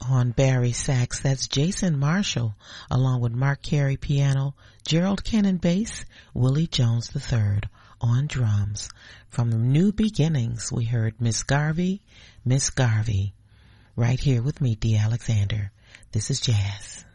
On Barry sax, that's Jason Marshall, along with Mark Carey piano, Gerald Kennan bass, Willie Jones III on drums. From the New Beginnings, we heard Miss Garvey, right here with me, Dee Alexander. This is Jazz.